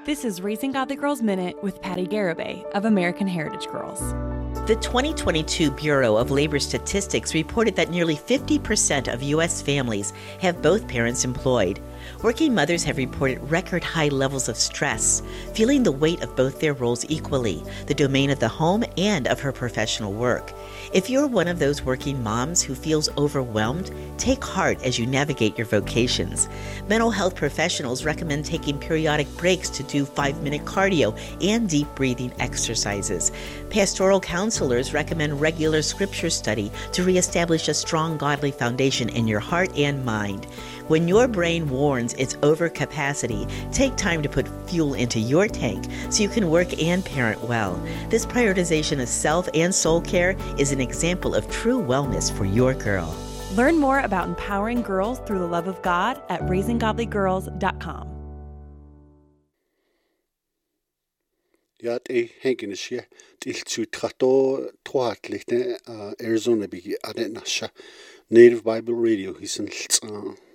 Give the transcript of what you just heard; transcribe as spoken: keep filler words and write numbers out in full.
This is Raising Godly Girls Minute with Patty Garibay of American Heritage Girls. The twenty twenty-two Bureau of Labor Statistics reported that nearly fifty percent of U S families have both parents employed. Working mothers have reported record high levels of stress, feeling the weight of both their roles equally, the domain of the home and of her professional work. If you're one of those working moms who feels overwhelmed, take heart as you navigate your vocations. Mental health professionals recommend taking periodic breaks to do five-minute cardio and deep breathing exercises. Pastoral counselors recommend regular scripture study to reestablish a strong godly foundation in your heart and mind. When your brain warns its overcapacity, take time to put fuel into your tank so you can work and parent well. This prioritization of self and soul care is an example of true wellness for your girl. Learn more about empowering girls through the love of God at raising godly girls dot com. Yat e hengenisje til trato toatlite Arizona bigi adenasha Native Bible Radio hisan